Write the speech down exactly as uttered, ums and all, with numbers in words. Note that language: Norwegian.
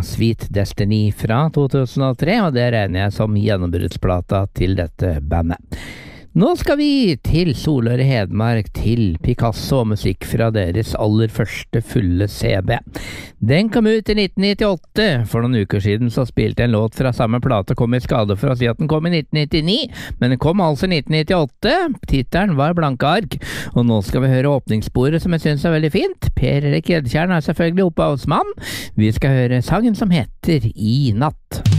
Sweet Destiny fra to tusen og tre, og det regner jeg som gjennombruddsplata til dette bandet. Nå skal vi til Solør i Hedmark, til Picasso og musikk fra deres aller første fulle C D. Den kom ut i nitten nittiåtte. For noen uker siden så spilte en låt fra samme plate kom i skade for å si at den kom i nitten nittini, men den kom altså i nitten nittiåtte. Tittelen var Blanke ark, og nå skal vi høre åpningssporet som jeg synes er veldig fint. Per Erik Edtjern er selvfølgelig opphavsmann. Vi skal høre sangen som heter I natt.